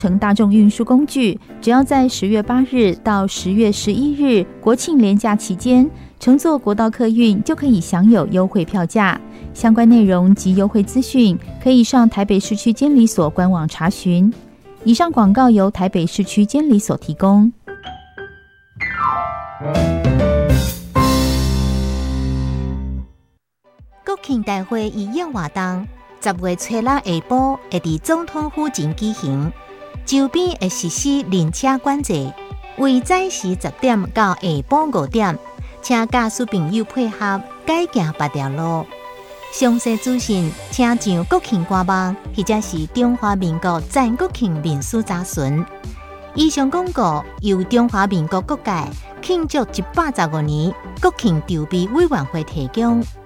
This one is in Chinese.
乘大众运输工具，只要在10月8日到10月11日国庆连假期间乘坐国道客运，就可以享有优惠票价。相关内容及优惠资讯，可以上台北市区监理所官网查询。以上广告由台北市区监理所提供。 国庆大会医院活动10月初6下晡会伫总统府前举行，周边会实施人车管制，为早时10點到下晡5點，請駕駛朋友配合改行別條路。詳細資訊請上國慶官網，或者是中華民國全國慶面書查詢。以上廣告由中華民國各界慶祝115年國慶籌備委員會提供。